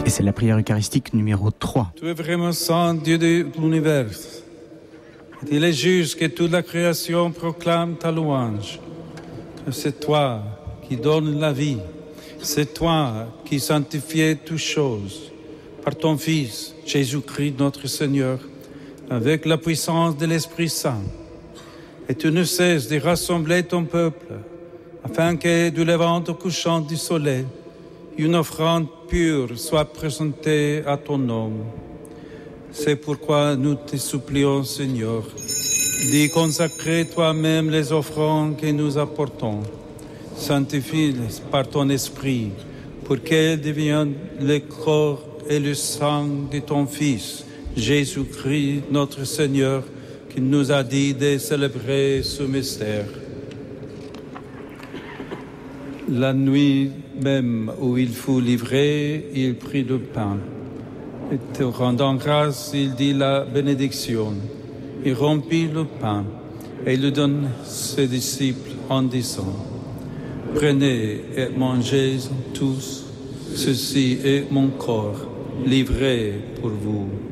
Et c'est la prière eucharistique numéro 3. Tu es vraiment saint, Dieu de l'univers. Il est juste que toute la création proclame ta louange. C'est toi qui donnes la vie. C'est toi qui sanctifies toutes choses par ton Fils, Jésus-Christ notre Seigneur, avec la puissance de l'Esprit Saint. Et tu ne cesses de rassembler ton peuple, afin que du levant au couchant du soleil, une offrande pure soit présentée à ton nom. C'est pourquoi nous te supplions, Seigneur, d'y consacrer toi-même les offrandes que nous apportons. Sanctifie-les par ton Esprit, pour qu'elles deviennent le corps et le sang de ton Fils, Jésus-Christ, notre Seigneur, qui nous a dit de célébrer ce mystère. La nuit même où il fut livré, il prit le pain. Et te rendant grâce, il dit la bénédiction. Il rompit le pain et le donna à ses disciples en disant: Prenez et mangez tous, ceci est mon corps livré pour vous.